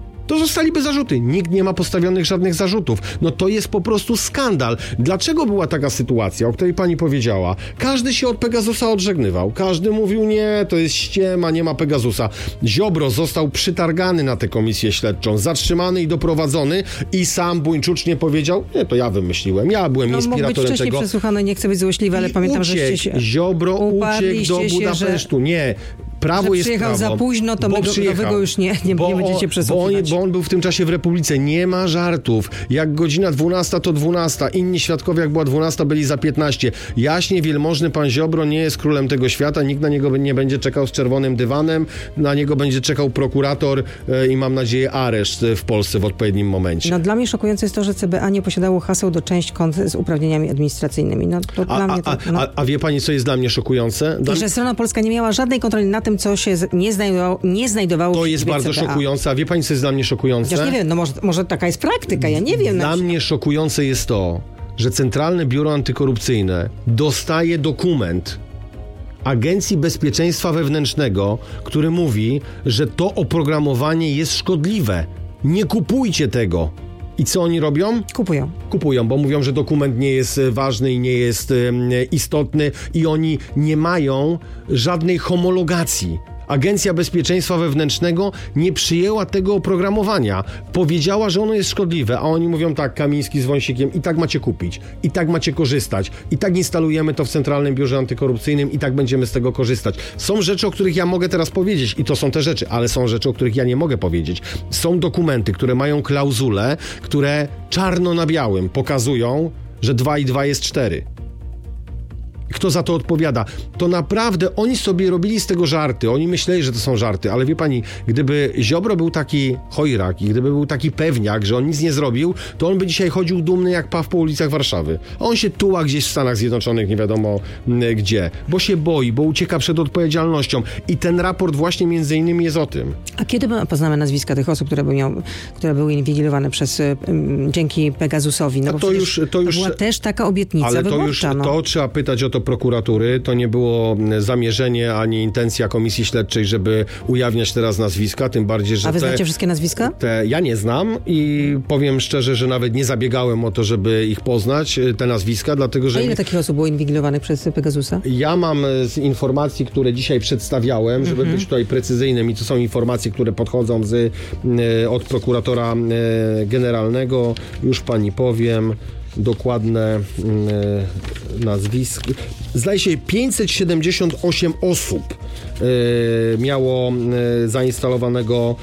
Nikt nie ma postawionych żadnych zarzutów. No to jest po prostu skandal. Dlaczego była taka sytuacja, o której pani powiedziała? Każdy się od Pegasusa odżegnywał. Każdy mówił, nie, to jest ściema, nie ma Pegasusa. Ziobro został przytargany na tę komisję śledczą, zatrzymany i doprowadzony i sam buńczucznie powiedział, nie, to ja wymyśliłem, ja byłem inspiratorem tego. Mógł być wcześniej przesłuchany, nie chcę być złośliwy, ale pamiętam, że się... Ziobro uciekł do Budapesztu. Nie. Prawo jest przyjechał prawo. Za późno, to my go już nie będziecie przesłuchiwać. Bo on był w tym czasie w Republice. Nie ma żartów. Jak godzina 12, to 12. Inni świadkowie, jak była 12, byli za 15. Jaśnie wielmożny pan Ziobro nie jest królem tego świata. Nikt na niego nie będzie czekał z czerwonym dywanem. Na niego będzie czekał prokurator i mam nadzieję areszt w Polsce w odpowiednim momencie. No dla mnie szokujące jest to, że CBA nie posiadało haseł do część kont z uprawnieniami administracyjnymi. No to dla mnie to... A wie pani, co jest dla mnie szokujące? I że strona polska nie miała żadnej kontroli nad tym, co się nie znajdowało to jest bardzo CBA. Szokujące. A wie pani, co jest dla mnie szokujące? Chociaż nie wiem, no może taka jest praktyka, ja nie wiem. Dla mnie szokujące jest to, że Centralne Biuro Antykorupcyjne dostaje dokument Agencji Bezpieczeństwa Wewnętrznego, który mówi, że to oprogramowanie jest szkodliwe. Nie kupujcie tego. I co oni robią? Kupują, bo mówią, że dokument nie jest ważny i nie jest istotny i oni nie mają żadnej homologacji. Agencja Bezpieczeństwa Wewnętrznego nie przyjęła tego oprogramowania. Powiedziała, że ono jest szkodliwe, a oni mówią tak, Kamiński z Wąsikiem, i tak macie kupić, i tak macie korzystać, i tak instalujemy to w Centralnym Biurze Antykorupcyjnym, i tak będziemy z tego korzystać. Są rzeczy, o których ja mogę teraz powiedzieć i to są te rzeczy, ale są rzeczy, o których ja nie mogę powiedzieć. Są dokumenty, które mają klauzule, które czarno na białym pokazują, że 2 i 2 jest 4. Kto za to odpowiada? To naprawdę oni sobie robili z tego żarty. Oni myśleli, że to są żarty, ale wie pani, gdyby Ziobro był taki chojrak i gdyby był taki pewniak, że on nic nie zrobił, to on by dzisiaj chodził dumny jak paw po ulicach Warszawy. A on się tuła gdzieś w Stanach Zjednoczonych, nie wiadomo gdzie, bo się boi, bo ucieka przed odpowiedzialnością. I ten raport właśnie między innymi jest o tym. A kiedy poznamy nazwiska tych osób, które były inwigilowane dzięki Pegasusowi? No bo to była też taka obietnica wyborcza. Ale to trzeba pytać o to prokuratury. To nie było zamierzenie ani intencja komisji śledczej, żeby ujawniać teraz nazwiska, tym bardziej, że A wy znacie wszystkie nazwiska? Ja nie znam i powiem szczerze, że nawet nie zabiegałem o to, żeby ich poznać, te nazwiska, dlatego że... A ile takich osób było inwigilowanych przez Pegasusa? Ja mam z informacji, które dzisiaj przedstawiałem, żeby być tutaj precyzyjnym, i to są informacje, które podchodzą od prokuratora generalnego, już pani powiem, dokładne nazwisko. Zdaje się 578 osób miało zainstalowanego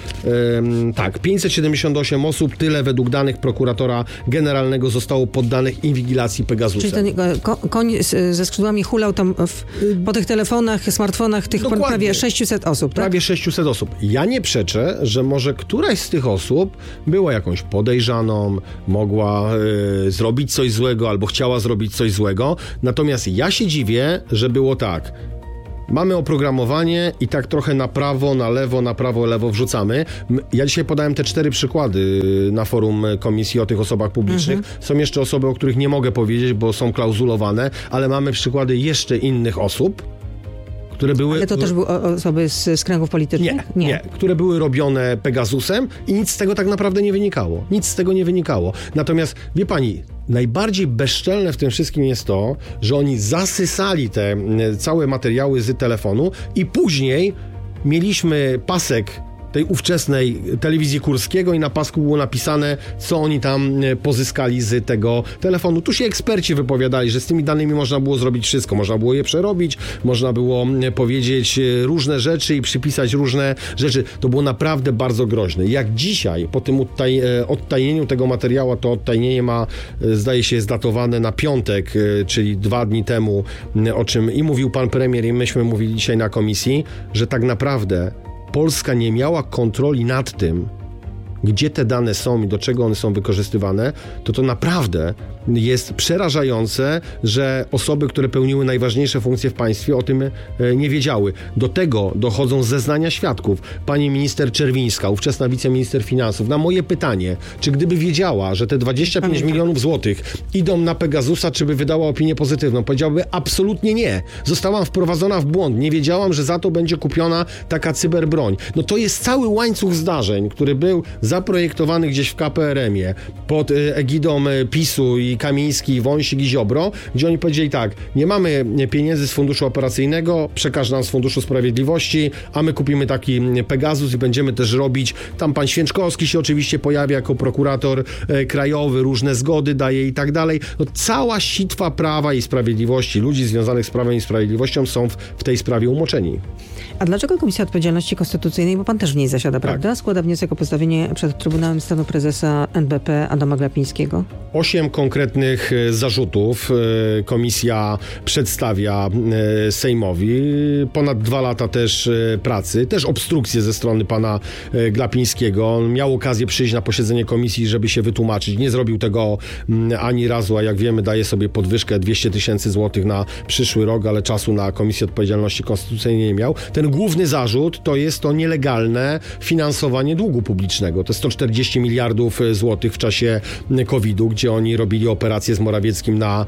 578 osób, tyle według danych prokuratora generalnego zostało poddanych inwigilacji Pegasusa. Czyli ten koń ze skrzydłami hulał tam po tych telefonach, smartfonach tych prawie 600 osób, tak? Prawie 600 osób. Ja nie przeczę, że może któraś z tych osób była jakąś podejrzaną, mogła zrobić coś złego albo chciała zrobić coś złego, natomiast ja się dziwię, że było tak. Mamy oprogramowanie i tak trochę na prawo, na lewo, na prawo, lewo wrzucamy. Ja dzisiaj podałem te 4 przykłady na forum komisji o tych osobach publicznych. Są jeszcze osoby, o których nie mogę powiedzieć, bo są klauzulowane, ale mamy przykłady jeszcze innych osób, które były... Ale to też były osoby z kręgów politycznych? Nie, które były robione Pegasusem i nic z tego tak naprawdę nie wynikało. Nic z tego nie wynikało. Natomiast, wie pani, najbardziej bezczelne w tym wszystkim jest to, że oni zasysali te całe materiały z telefonu i później mieliśmy pasek tej ówczesnej telewizji Kurskiego i na pasku było napisane, co oni tam pozyskali z tego telefonu. Tu się eksperci wypowiadali, że z tymi danymi można było zrobić wszystko. Można było je przerobić, można było powiedzieć różne rzeczy i przypisać różne rzeczy. To było naprawdę bardzo groźne. Jak dzisiaj, po tym odtajnieniu tego materiału, to odtajnienie zdaje się, jest datowane na piątek, czyli 2 dni temu, o czym i mówił pan premier, i myśmy mówili dzisiaj na komisji, że tak naprawdę Polska nie miała kontroli nad tym, gdzie te dane są i do czego one są wykorzystywane, to naprawdę jest przerażające, że osoby, które pełniły najważniejsze funkcje w państwie, o tym nie wiedziały. Do tego dochodzą zeznania świadków. Pani minister Czerwińska, ówczesna wiceminister finansów, na moje pytanie, czy gdyby wiedziała, że te 25 milionów złotych idą na Pegasusa, czy by wydała opinię pozytywną, powiedziałaby absolutnie nie. Zostałam wprowadzona w błąd. Nie wiedziałam, że za to będzie kupiona taka cyberbroń. No to jest cały łańcuch zdarzeń, który był zaprojektowany gdzieś w KPRM-ie pod egidą PiS-u i Kamiński, Wąsik i Ziobro, gdzie oni powiedzieli tak, nie mamy pieniędzy z funduszu operacyjnego, przekaż nam z Funduszu Sprawiedliwości, a my kupimy taki Pegasus i będziemy też robić, tam pan Święczkowski się oczywiście pojawia jako prokurator krajowy, różne zgody daje i tak dalej. No, cała sitwa Prawa i Sprawiedliwości, ludzi związanych z Prawem i Sprawiedliwością są w tej sprawie umoczeni. A dlaczego Komisja Odpowiedzialności Konstytucyjnej, bo pan też w niej zasiada, prawda? Składa wniosek o postawienie przed Trybunałem Stanu prezesa NBP Adama Glapińskiego? 8 konkretnych zarzutów komisja przedstawia Sejmowi. Ponad 2 lata też pracy, też obstrukcje ze strony pana Glapińskiego. On miał okazję przyjść na posiedzenie komisji, żeby się wytłumaczyć. Nie zrobił tego ani razu, a jak wiemy, daje sobie podwyżkę 200 000 złotych na przyszły rok, ale czasu na Komisję Odpowiedzialności Konstytucyjnej nie miał. Ten główny zarzut to jest to nielegalne finansowanie długu publicznego. To 140 miliardów złotych w czasie COVID-u, gdzie oni robili operację z Morawieckim na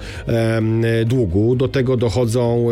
długu. Do tego dochodzą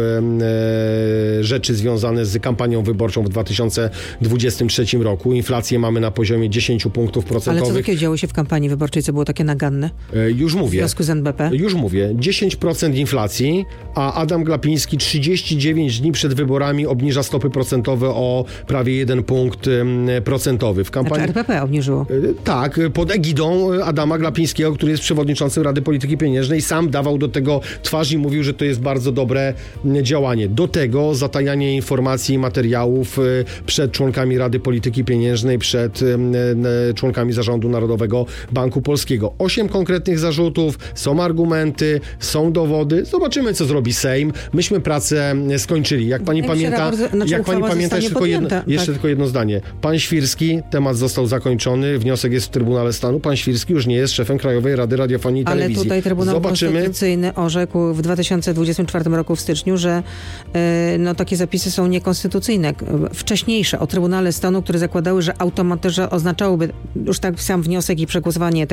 rzeczy związane z kampanią wyborczą w 2023 roku. Inflację mamy na poziomie 10 punktów procentowych. Ale co takiego działo się w kampanii wyborczej, co było takie naganne? Już mówię. W związku z NBP? Już mówię. 10% inflacji, a Adam Glapiński 39 dni przed wyborami obniża stopy procentowe o prawie 1 punkt procentowy. W kampanii... Znaczy RPP obniżyło. Tak, pod egidą Adama Glapińskiego, który jest przewodniczącym Rady Polityki Pieniężnej, sam dawał do tego twarz i mówił, że to jest bardzo dobre działanie. Do tego zatajanie informacji i materiałów przed członkami Rady Polityki Pieniężnej, przed członkami Zarządu Narodowego Banku Polskiego. 8 konkretnych zarzutów, są argumenty, są dowody. Zobaczymy, co zrobi Sejm. Myśmy pracę skończyli. Jak pani pamięta, jeszcze tylko jedno zdanie. Pan Świrski, temat został zakończony, wniosek jest w Trybunale Stanu. Pan Świrski już nie jest szefem Krajowej Rady Radiofonii i Telewizji. Ale tutaj Trybunał Konstytucyjny orzekł w 2024 roku w styczniu, że takie zapisy są niekonstytucyjne. Wcześniejsze o Trybunale Stanu, które zakładały, że że oznaczałoby już tak sam wniosek i przegłosowanie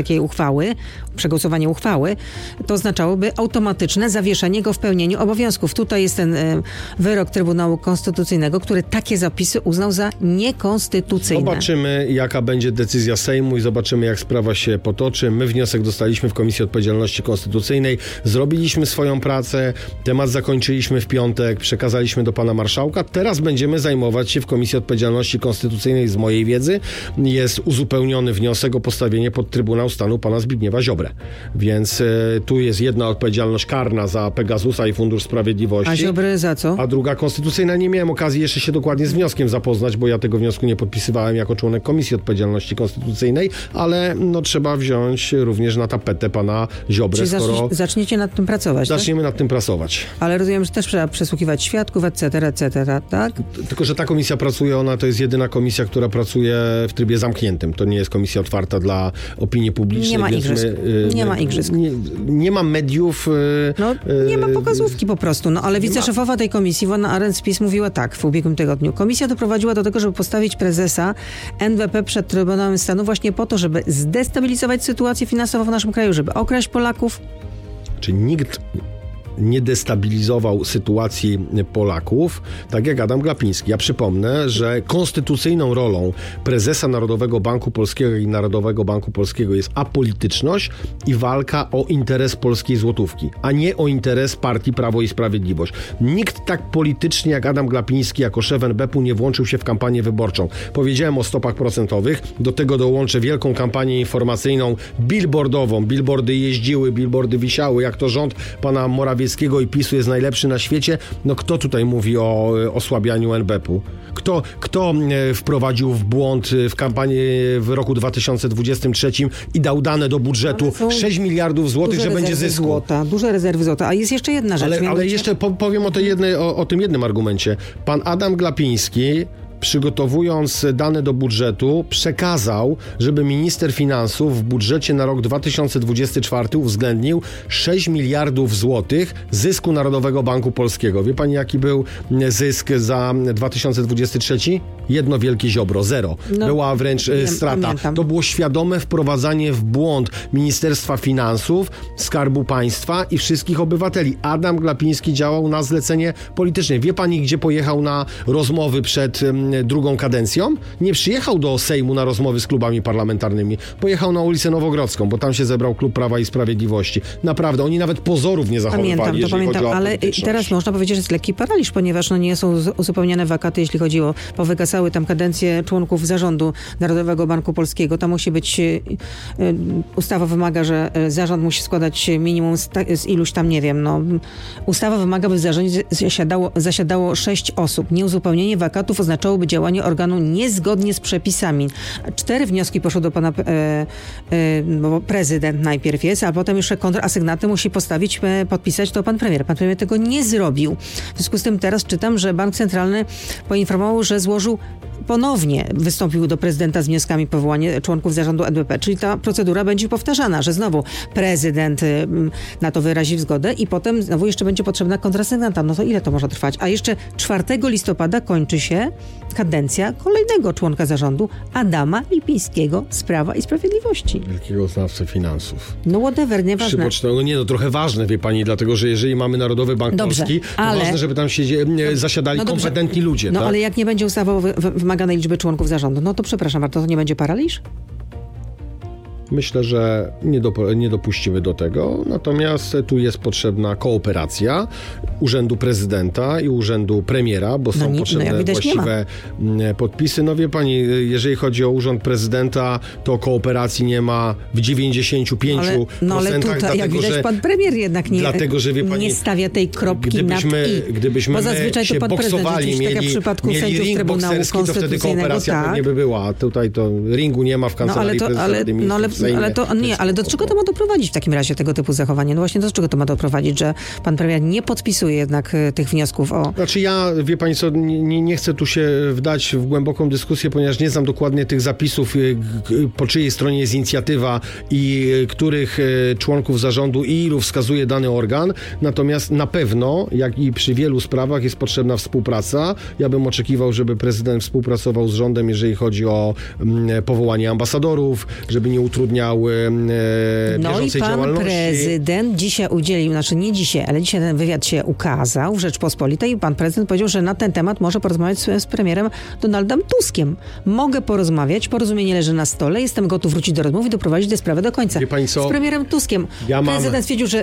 uchwały, to oznaczałoby automatyczne zawieszenie go w pełnieniu obowiązków. Tutaj jest ten wyrok Trybunału Konstytucyjnego, który takie zapisy uznał za niekonstytucyjne. Zobaczymy, jaka będzie decyzja Sejmu i zobaczymy, jak sprawa się potoczy. My wniosek dostaliśmy w Komisji Odpowiedzialności Konstytucyjnej. Zrobiliśmy swoją pracę. Temat zakończyliśmy w piątek. Przekazaliśmy do pana marszałka. Teraz będziemy zajmować się w Komisji Odpowiedzialności Konstytucyjnej, z mojej wiedzy, jest uzupełniony wniosek o postawienie pod Trybunał Stanu pana Zbigniewa Ziobrę. Więc tu jest jedna odpowiedzialność karna za Pegasusa i Fundusz Sprawiedliwości. A Ziobry za co? A druga konstytucyjna. Nie miałem okazji jeszcze się dokładnie z wnioskiem zapoznać, bo ja tego wniosku nie podpisywałem jako członek Komisji Odpowiedzialności Konstytucyjnej, ale trzeba wziąć również na tapetę pana Ziobrę. Czyli zaczniecie nad tym pracować, Zaczniemy nad tym pracować. Ale rozumiem, że też trzeba przesłuchiwać świadków, etc., tak? Tylko, że ta komisja pracuje, ona to jest jedyna komisja, która pracuje w trybie zamkniętym. To nie jest komisja otwarta dla opinii publicznej. Nie ma igrzysk. Nie ma igrzysk. Nie ma mediów. Nie ma pokazówki po prostu. Ale wiceszefowa tej komisji, Iwona Arendt z PiS, mówiła tak w ubiegłym tygodniu. Komisja doprowadziła do tego, żeby postawić prezesa NBP przed Trybunałem Stanu właśnie po to, żeby zdestabilizować sytuację finansową w naszym kraju, żeby okraść Polaków. Czy nikt nie destabilizował sytuacji Polaków, tak jak Adam Glapiński. Ja przypomnę, że konstytucyjną rolą prezesa Narodowego Banku Polskiego i Narodowego Banku Polskiego jest apolityczność i walka o interes polskiej złotówki, a nie o interes partii Prawo i Sprawiedliwość. Nikt tak politycznie jak Adam Glapiński jako szef NBP-u nie włączył się w kampanię wyborczą. Powiedziałem o stopach procentowych, do tego dołączę wielką kampanię informacyjną, billboardową. Billboardy jeździły, billboardy wisiały, jak to rząd pana Morawieckiego i PiS-u jest najlepszy na świecie. Kto tutaj mówi o osłabianiu NBP-u? Kto wprowadził w błąd w kampanii w roku 2023 i dał dane do budżetu 6 miliardów złotych, że będzie zysku? Duże rezerwy złota. A jest jeszcze jedna rzecz. Ale jeszcze powiem o tym jednym argumencie. Pan Adam Glapiński, przygotowując dane do budżetu, przekazał, żeby minister finansów w budżecie na rok 2024 uwzględnił 6 miliardów złotych zysku Narodowego Banku Polskiego. Wie pani, jaki był zysk za 2023? Jedno wielkie ziobro, zero. Była wręcz strata. Pamiętam. To było świadome wprowadzanie w błąd Ministerstwa Finansów, Skarbu Państwa i wszystkich obywateli. Adam Glapiński działał na zlecenie polityczne. Wie pani, gdzie pojechał na rozmowy przed drugą kadencją? Nie przyjechał do Sejmu na rozmowy z klubami parlamentarnymi. Pojechał na ulicę Nowogrodzką, bo tam się zebrał klub Prawa i Sprawiedliwości. Naprawdę, oni nawet pozorów nie zachowywali, jeżeli chodzi o ale teraz można powiedzieć, że jest lekki paraliż, ponieważ nie są uzupełniane wakaty, jeśli chodzi o powygasały tam kadencje członków zarządu Narodowego Banku Polskiego. Tam musi być, ustawa wymaga, że zarząd musi składać minimum z iluś tam, nie wiem, ustawa wymaga, by w zarządzie zasiadało 6 osób. Nieuzupełnienie wakatów oznaczałoby działanie organu niezgodnie z przepisami. 4 wnioski poszły do pana bo prezydent najpierw jest, a potem jeszcze kontrasygnaty musi podpisać to pan premier. Pan premier tego nie zrobił. W związku z tym teraz czytam, że Bank Centralny poinformował, że ponownie wystąpił do prezydenta z wnioskami powołania członków zarządu NBP, czyli ta procedura będzie powtarzana, że znowu prezydent na to wyrazi zgodę i potem znowu jeszcze będzie potrzebna kontrasygnata. To ile to może trwać? A jeszcze 4 listopada kończy się kadencja kolejnego członka zarządu, Adama Lipińskiego z Prawa i Sprawiedliwości. Wielkiego znawcę finansów. Whatever, nieważne. Trochę ważne, wie pani, dlatego, że jeżeli mamy Narodowy Bank Polski, to ważne, żeby tam zasiadali kompetentni ludzie. Ale jak nie będzie ustawy o wymaganej liczby członków zarządu, to przepraszam bardzo, to nie będzie paraliż? Myślę, że nie dopuścimy do tego, natomiast tu jest potrzebna kooperacja Urzędu Prezydenta i Urzędu Premiera, bo są potrzebne właściwe podpisy. No wie pani, jeżeli chodzi o Urząd Prezydenta, to kooperacji nie ma w 95%. Ale tutaj, dlatego, jak widać, pan premier jednak nie stawia tej kropki nad i. Gdybyśmy bo zazwyczaj to pan boksowali, prezydent, w przypadku sędziów Trybunału to wtedy kooperacja pewnie by była. Tutaj to ringu nie ma w kancelarii prezydenta. Ale do czego to ma doprowadzić w takim razie tego typu zachowanie? No właśnie do czego to ma doprowadzić, że pan premier nie podpisuje jednak tych wniosków o... Znaczy ja, wie pani co, nie chcę tu się wdać w głęboką dyskusję, ponieważ nie znam dokładnie tych zapisów, po czyjej stronie jest inicjatywa i których członków zarządu i ilu wskazuje dany organ. Natomiast na pewno, jak i przy wielu sprawach, jest potrzebna współpraca. Ja bym oczekiwał, żeby prezydent współpracował z rządem, jeżeli chodzi o powołanie ambasadorów, żeby nie utrudniał bieżącej działalności. No i pan prezydent dzisiaj udzielił, nie dzisiaj, ale dzisiaj ten wywiad się ukazał w Rzeczpospolitej i pan prezydent powiedział, że na ten temat może porozmawiać z premierem Donaldem Tuskiem. Mogę porozmawiać, porozumienie leży na stole, jestem gotów wrócić do rozmów i doprowadzić tę sprawę do końca. Wie pani co? Z premierem Tuskiem. Prezydent stwierdził, że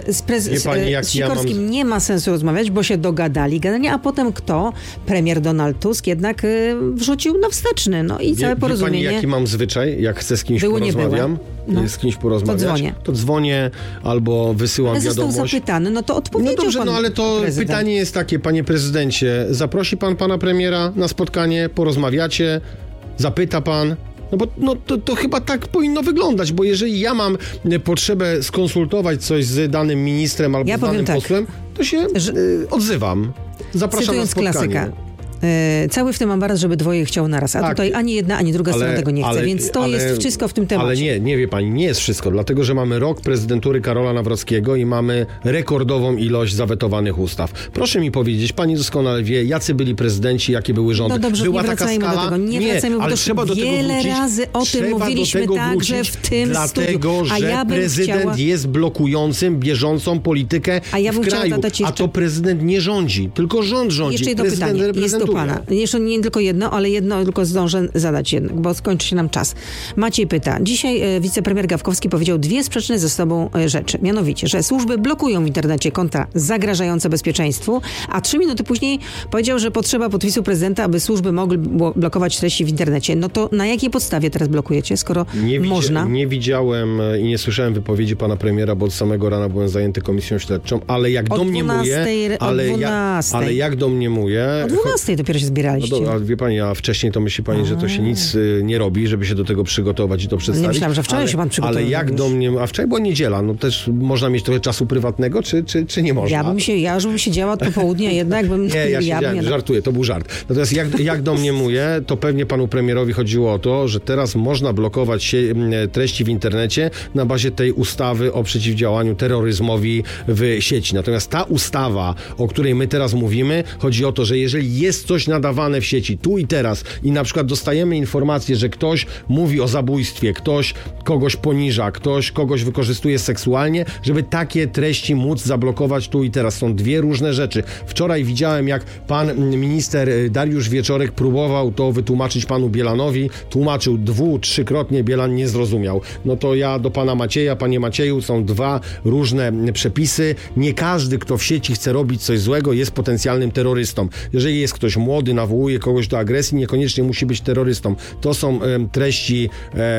z Sikorskim nie ma sensu rozmawiać, bo się dogadali generalnie, a potem kto? Premier Donald Tusk jednak wrzucił na wsteczny. No i całe porozumienie. Wie pani, jaki mam zwyczaj, jak chcę z kimś porozmawiam? Z kimś porozmawiać, to dzwonię albo wysyłam wiadomość. Ale został zapytany, to odpowiedział pan. No dobrze, ale to prezydent. Pytanie jest takie, panie prezydencie, zaprosi pan pana premiera na spotkanie, porozmawiacie, zapyta pan. No bo to chyba tak powinno wyglądać, bo jeżeli ja mam potrzebę skonsultować coś z danym ministrem albo z danym posłem, to się odzywam. Zapraszam na spotkanie. Klasyka. Cały w tym ambaras, żeby dwoje chciało naraz, a tutaj ani jedna, ani druga strona tego nie chce, więc to jest wszystko w tym temacie. Ale nie wie pani, nie jest wszystko, dlatego, że mamy rok prezydentury Karola Nawrockiego i mamy rekordową ilość zawetowanych ustaw. Proszę mi powiedzieć, pani doskonale wie, jacy byli prezydenci, jakie były rządy. No dobrze, była nie wracajmy taka skala? Do tego, nie wracajmy, ale trzeba do tego wrócić. Wiele razy o tym mówiliśmy także w tym dlatego, studiu. że prezydent jest blokującym bieżącą politykę w kraju, a to prezydent nie rządzi, tylko rząd rządzi. Jeszcze jedno pytanie, jest do pana. Nie tylko jedno, ale jedno tylko zdążę zadać jednak, bo skończy się nam czas. Maciej pyta. Dzisiaj wicepremier Gawkowski powiedział dwie sprzeczne ze sobą rzeczy. Mianowicie, że służby blokują w internecie konta zagrażające bezpieczeństwu, a 3 minuty później powiedział, że potrzeba podpisu prezydenta, aby służby mogły blokować treści w internecie. No to na jakiej podstawie teraz blokujecie, skoro można? Nie widziałem i nie słyszałem wypowiedzi pana premiera, bo od samego rana byłem zajęty komisją śledczą, ale jak domniemuję... Ale jak domniemuję... O 12 dopiero się zbieraliście. No, wie pani, a wcześniej to myśli pani, że to się nic nie robi, żeby się do tego przygotować i to przedstawić. Nie myślałam, że wczoraj się pan przygotował. Ale jak do mnie... A wczoraj była niedziela, też można mieć trochę czasu prywatnego, czy nie można? Ja już bym siedziała od popołudnia jednak bym... Nie, ja siedziałem, żartuję, to był żart. Natomiast jak domniemuję, to pewnie panu premierowi chodziło o to, że teraz można blokować treści w internecie na bazie tej ustawy o przeciwdziałaniu terroryzmowi w sieci. Natomiast ta ustawa, o której my teraz mówimy, chodzi o to, że jeżeli jest coś nadawane w sieci tu i teraz i na przykład dostajemy informację, że ktoś mówi o zabójstwie, ktoś kogoś poniża, ktoś kogoś wykorzystuje seksualnie, żeby takie treści móc zablokować tu i teraz. Są dwie różne rzeczy. Wczoraj widziałem, jak pan minister Dariusz Wieczorek próbował to wytłumaczyć panu Bielanowi, tłumaczył 2-3-krotnie, Bielan nie zrozumiał. No to ja do pana Macieja, panie Macieju, są dwa różne przepisy. Nie każdy, kto w sieci chce robić coś złego, jest potencjalnym terrorystą. Jeżeli jest ktoś młody, nawołuje kogoś do agresji, niekoniecznie musi być terrorystą. To są treści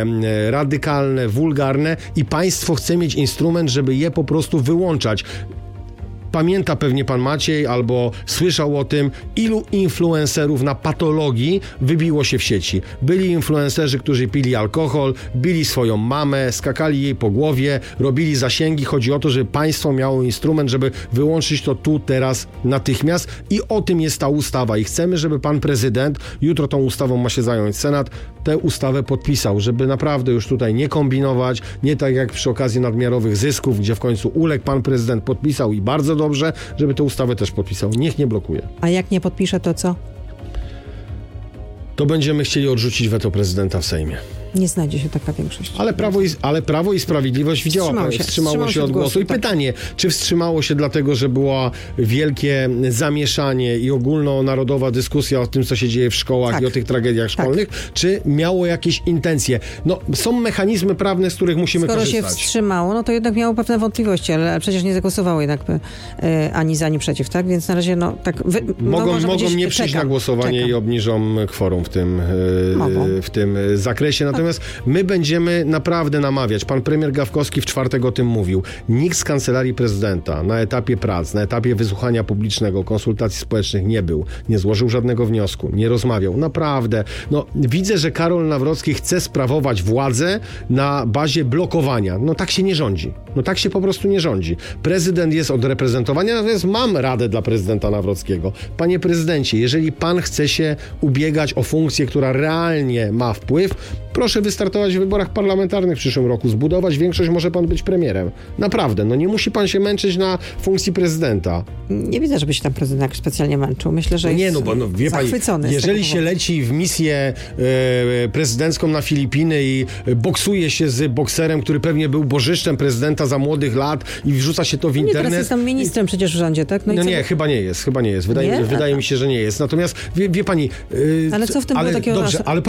radykalne, wulgarne i państwo chce mieć instrument, żeby je po prostu wyłączać. Pamięta pewnie pan Maciej, albo słyszał o tym, ilu influencerów na patologii wybiło się w sieci. Byli influencerzy, którzy pili alkohol, bili swoją mamę, skakali jej po głowie, robili zasięgi. Chodzi o to, żeby państwo miało instrument, żeby wyłączyć to tu, teraz, natychmiast i o tym jest ta ustawa i chcemy, żeby pan prezydent, jutro tą ustawą ma się zająć Senat, tę ustawę podpisał, żeby naprawdę już tutaj nie kombinować, nie tak jak przy okazji nadmiarowych zysków, gdzie w końcu uległ pan prezydent, podpisał i bardzo dobrze, żeby tę ustawę też podpisał. Niech nie blokuje. A jak nie podpisze, to co? To będziemy chcieli odrzucić weto prezydenta w Sejmie. Nie znajdzie się taka większość. Ale Prawo i Sprawiedliwość wstrzymało się od głosu. I pytanie, czy wstrzymało się dlatego, że było wielkie zamieszanie i ogólnonarodowa dyskusja o tym, co się dzieje w szkołach i o tych tragediach szkolnych, czy miało jakieś intencje? No, są mechanizmy prawne, z których musimy korzystać. Skoro się wstrzymało, no to jednak miało pewne wątpliwości, ale przecież nie zagłosowało jednak ani za, ani przeciw, tak? Więc na razie mogą nie przyjść na głosowanie i obniżą kworum w tym zakresie. Natomiast my będziemy naprawdę namawiać. Pan premier Gawkowski w czwartek o tym mówił. Nikt z Kancelarii Prezydenta na etapie prac, na etapie wysłuchania publicznego, konsultacji społecznych nie był. Nie złożył żadnego wniosku, nie rozmawiał. Naprawdę. Widzę, że Karol Nawrocki chce sprawować władzę na bazie blokowania. Tak się nie rządzi. Tak się po prostu nie rządzi. Prezydent jest od reprezentowania, natomiast mam radę dla prezydenta Nawrockiego. Panie prezydencie, jeżeli pan chce się ubiegać o funkcję, która realnie ma wpływ, proszę wystartować w wyborach parlamentarnych w przyszłym roku. Zbudować większość, może pan być premierem. Naprawdę, nie musi pan się męczyć na funkcji prezydenta. Nie widzę, żeby się tam prezydent jakoś specjalnie męczył. Myślę, że jest wie pani, zachwycony. Jeżeli się leci w misję prezydencką na Filipiny i boksuje się z bokserem, który pewnie był bożyszczem prezydenta za młodych lat i wrzuca się to w internet. Teraz jest tam ministrem przecież w rządzie, tak? Chyba nie jest. Wydaje mi się, że nie jest. Natomiast wie pani... ale co w tym było takiego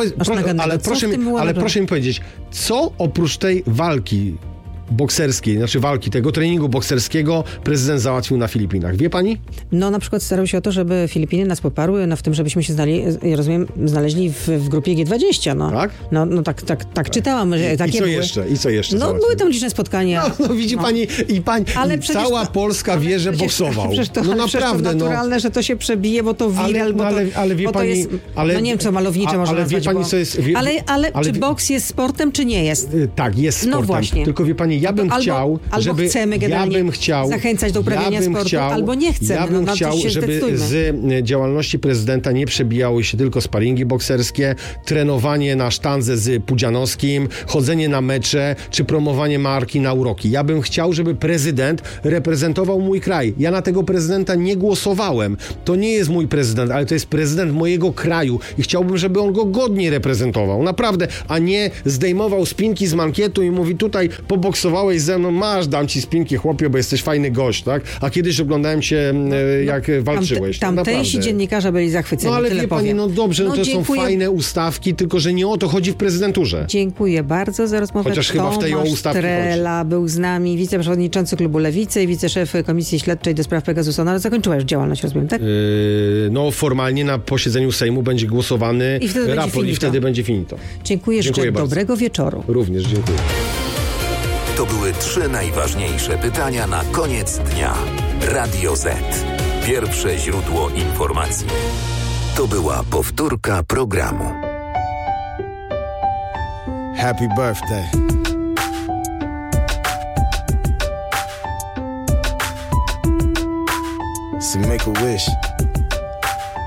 proszę mi powiedzieć, co oprócz tej walki bokserskiej, tego treningu bokserskiego prezydent załatwił na Filipinach. Wie pani? Na przykład starał się o to, żeby Filipiny nas poparły w tym, żebyśmy się znaleźli w grupie G20. Tak? Tak czytałam, że takie były. I co jeszcze były tam liczne spotkania. Widzi pani, cała Polska wie, że boksował. Naprawdę. To naturalne, że to się przebije, bo to viral, ale wie pani... jest, nie wiem, co malownicze można nazwać. Wie pani, co jest... Ale czy boks jest sportem, czy nie jest? Tak, jest sportem. Właśnie. Tylko wie pani, ja bym chciał, żeby... chcemy generalnie zachęcać do uprawiania sportu, albo nie chcemy. Ja bym chciał, żeby z działalności prezydenta nie przebijały się tylko sparingi bokserskie, trenowanie na sztandze z Pudzianowskim, chodzenie na mecze, czy promowanie marki na uroki. Ja bym chciał, żeby prezydent reprezentował mój kraj. Ja na tego prezydenta nie głosowałem. To nie jest mój prezydent, ale to jest prezydent mojego kraju i chciałbym, żeby on go godnie reprezentował. Naprawdę. A nie zdejmował spinki z mankietu i mówi tutaj poboksowałeś ze mną, dam ci spinki, chłopie, bo jesteś fajny gość, tak? A kiedyś oglądałem się, jak walczyłeś. Tamtejsi dziennikarze byli zachwyceni. Ale wie pani, dobrze, to są fajne ustawki, tylko że nie o to chodzi w prezydenturze. Dziękuję bardzo za rozmowę. Chociaż chyba w tej o ustawki Trela był z nami, wiceprzewodniczący Klubu Lewicy i wiceszef Komisji Śledczej do spraw Pegasusa. Ale zakończyła już działalność, rozumiem, tak? Formalnie na posiedzeniu Sejmu będzie głosowany raport i wtedy będzie finito. Dziękuję bardzo. Dobrego wieczoru. Również dziękuję. To były 3 najważniejsze pytania na koniec dnia. Radio Z. Pierwsze źródło informacji. To była powtórka programu. Happy birthday. So make a wish.